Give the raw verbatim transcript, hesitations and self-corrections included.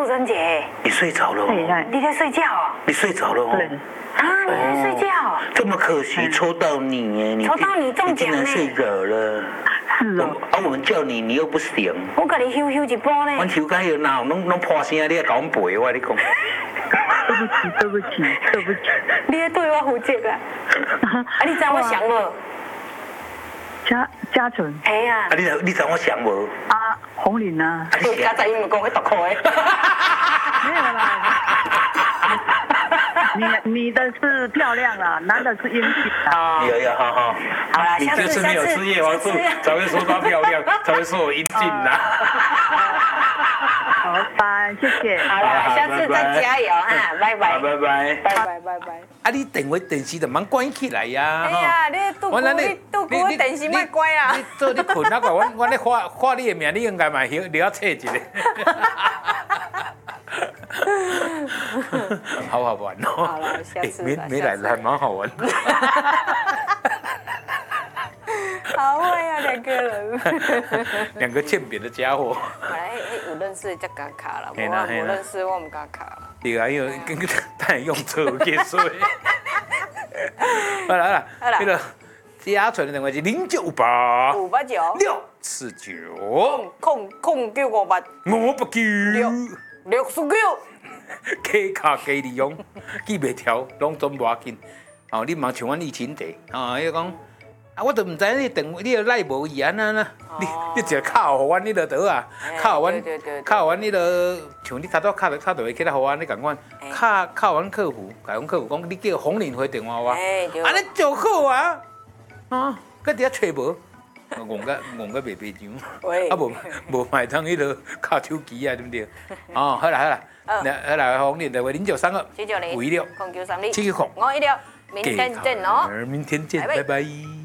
素贞姐， 你睡着了哦？ 你在睡觉哦？ 你睡着了哦？ 啊，你在睡觉？ 这么可惜，抽到你耶！ 抽到你中奖你竟然睡着了。 是哦。 啊，我们叫你，你又不醒。 我给你咻咻一波呢。 阮手甲有哪有拢拢破声，你还甲阮背我，你讲。 对不起，对不起，对不起。 你在对我负责啊？啊，你知我想无？ 嘉嘉纯。 哎呀。 啊，你你知我想无？ 啊，红玲啊。 啊，你刚才因为讲会读课的。 没有啦。你你的是漂亮啦，男的是英俊啊。有有好好。 好啦， 你这次没有吃叶黄素，才会说她漂亮，才会说我英俊啦。 好，拜，谢谢。 好了，下次再加油哈，拜拜。 拜拜。 拜拜拜拜。 啊，你电话电视就忙关起来呀。 哎呀，你杜姑你杜姑电视莫关啊。 你做你困啊个，我我咧发发你的名，你应该嘛了了解一下。好好玩哦！ 好了，下次没没来的还蛮好玩。 好会啊，两个人。 两个欠扁的家伙。 哎哎，有认识才敢卡啦，无啊无认识我唔敢卡。 对啊，因为跟个太用错结税。好了好了，那个嘉纯的电话是零九八五八九六四九空空九五八五八九六六十九。 K 卡加利用，记袂条，拢总无要紧。哦，你嘛像阮以前地，哦，伊讲，啊，我都唔知你电话，你个赖无伊安那呢？你你只敲互阮，你就得啊，敲阮，敲阮，你就像你头拄敲敲电话起来互阮，你共阮敲敲阮客服，甲阮客服讲，你叫洪玲回电话我，安尼就好啊，啊，搁伫遐找无。戆个戆个袂白张，啊无无买通迄落靠手机啊，对不对？哦，好啦好啦，那好啦，红莲的话零九三二七九零五一六空九三零七九空， 我一六，明天见哦， 明天见，拜拜。